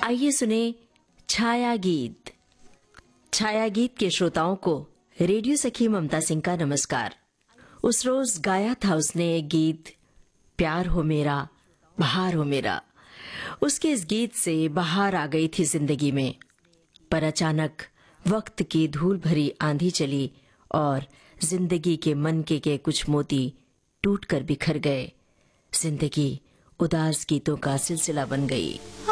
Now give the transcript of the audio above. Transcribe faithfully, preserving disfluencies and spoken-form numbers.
आइए सुने छाया गीत। छाया गीत के श्रोताओं को रेडियो सखी ममता सिंह का नमस्कार। उस रोज गाया था उसने एक गीत, प्यार हो मेरा बहार हो मेरा। उसके इस गीत से बहार आ गई थी जिंदगी में, पर अचानक वक्त की धूल भरी आंधी चली और जिंदगी के मनके के कुछ मोती टूट कर बिखर गए। जिंदगी उदास गीतों का सिलसिला बन गई।